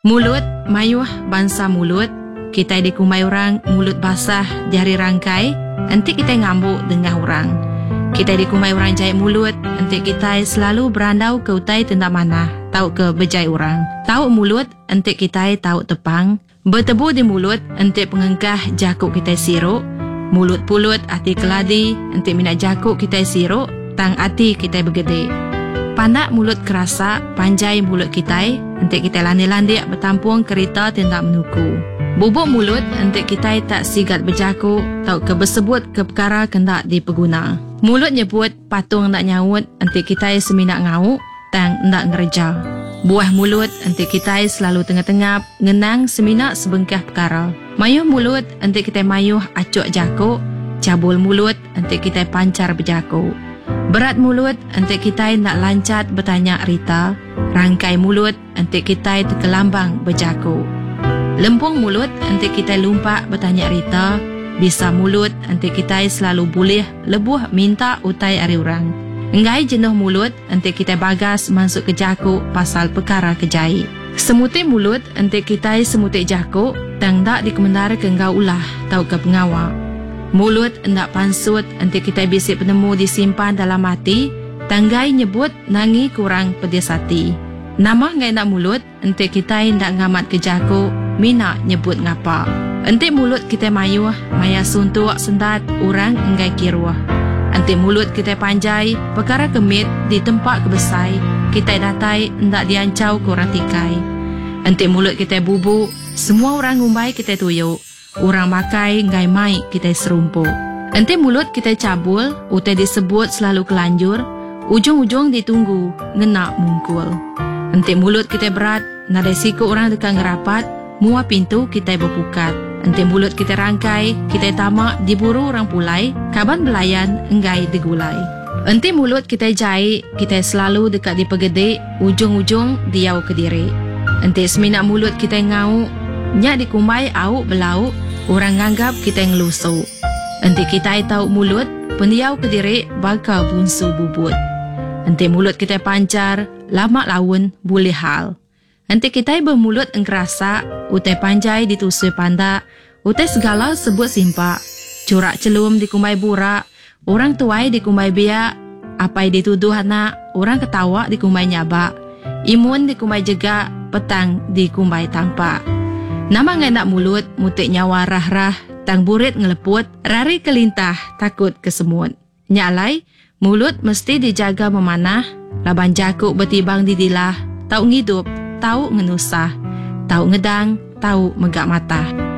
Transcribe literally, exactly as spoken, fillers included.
Mulut, mayuh bangsa mulut. Kita dikumai orang mulut basah jari rangkai, nanti kita ngambuk dengan orang. Kita dikumai orang jahit mulut, nanti kita selalu berandau ke utai tentang mana, tahu ke bejai orang. Tahu mulut, nanti kita tahu tepang. Bertebu di mulut, nanti pengengkah jakuk kita siruk. Mulut pulut, hati keladi, nanti minat jakuk kita siruk, tang hati kita bergede. Pandak mulut kerasa, panjai mulut kita, nanti kita landik-landik bertampung kereta tentang menuku. Bubuk mulut, nanti kita tak sigat berjakuk, tahu ke bersebut ke perkara kendak dipeguna. Mulut nyebut patung nak nyaut, nanti kita seminat ngauk, tang nak ngereja. Buah mulut, nanti kita selalu tengah-tengah ngenang seminat sebengkah perkara. Mayuh mulut, nanti kita mayuh acuk jakuk. Cabul mulut, nanti kita pancar berjakuk. Berat mulut, nanti kita nak lancat bertanya Rita. Rangkai mulut, nanti kita terkelambang berjakuk. Lempung mulut, nanti kita lumpak bertanya Rita. Bisa mulut, nanti kita selalu boleh lebuh minta utai ari orang. Enggai jenuh mulut, nanti kita bagas masuk ke jakuk pasal perkara kejai. Semutik mulut, nanti kita semutik jakuk, tang tak dikemendara ke engkau ulah, tahu ke pengawak. Mulut hendak pansut, nanti kita bisik penemu disimpan dalam hati, tanggai nyebut nangi kurang pedis hati. Nama ngai nak mulut, nanti kita hendak ngamat ke jakuk, mina nyebut ngapa. Nanti mulut kita mayuh, maya suntuk sendat orang enggai kiruah. Nanti mulut kita panjai, perkara kemit di tempat kebesai, kita datai hendak diancau ke orang tikai. Nanti mulut kita bubuk, semua orang ngumbai kita tuyuk. Orang makai ngai mai kita serumpuk. Nanti mulut kita cabul, utai disebut selalu kelanjur, ujung-ujung ditunggu, ngenak mungkul. Nanti mulut kita berat, nada siku orang dekat ngerapat, mua pintu kita berpukat. Nanti mulut kita rangkai, kita tamak diburu orang pulai, kaban belayan enggai digulai. Nanti mulut kita jahit, kita selalu dekat dipegede, ujung-ujung diau ke diri. Nanti seminat mulut kita ngau, nyak dikumai au belau, orang nganggap kita ngelusuk. Nanti kita tahu mulut, pendiau ke diri bakal bunsu bubut. Nanti mulut kita pancar, lama lawan boleh hal. Nanti kita bermulut engkerasa, utai panjai ditusui panda, utai segala sebut simpak. Curak celum dikumai burak, orang tuai dikumai biak, apai dituduh anak, orang ketawa dikumai nyabak. Imun dikumai jegak, petang dikumai tampak. Nama ngai nak mulut, mutik nyawa rah-rah, tang burit ngeleput, rari kelintah, takut kesemut. Nyalai, mulut mesti dijaga memanah, laban jakuk bertibang di dilah, tau ngidup, tahu ngenusah, tahu ngedang, tahu megak mata.